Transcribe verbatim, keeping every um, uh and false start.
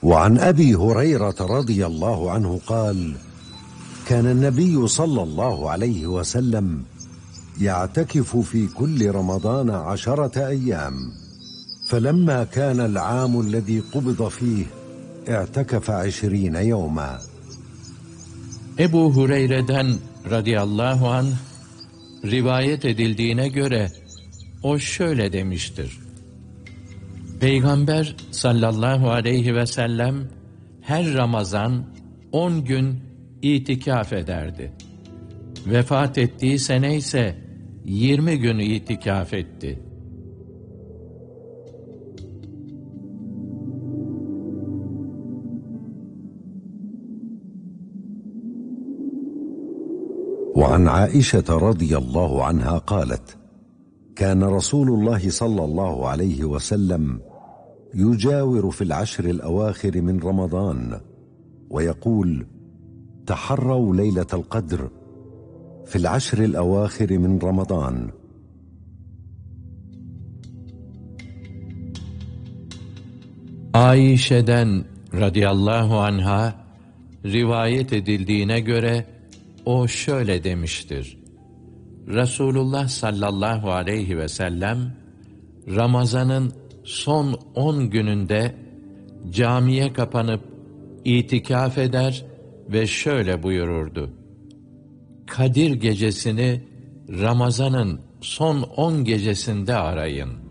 وعن أبي هريرة رضي الله عنه قال: كان النبي صلى الله عليه وسلم يعتكف في كل رمضان عشرة أيام، فلما كان العام الذي قبض فيه اعتكف عشرين يوما. Ebu Hureyre'den radıyallahu anh rivayet edildiğine göre o şöyle demiştir: Peygamber sallallahu aleyhi ve sellem her Ramazan on gün itikaf ederdi. Vefat ettiği sene ise yirmi gün itikaf etti. وعن عائشة رضي الله عنها قالت: كان رسول الله صلى الله عليه وسلم يجاور في العشر الأواخر من رمضان ويقول: تحروا ليلة القدر في العشر الأواخر من رمضان. Ayşe'den radıyallahu anha rivayet edildiğine göre o şöyle demiştir: Resulullah sallallahu aleyhi ve sellem Ramazan'ın son on gününde camiye kapanıp itikaf eder ve şöyle buyururdu: Kadir gecesini Ramazan'ın son on gecesinde arayın.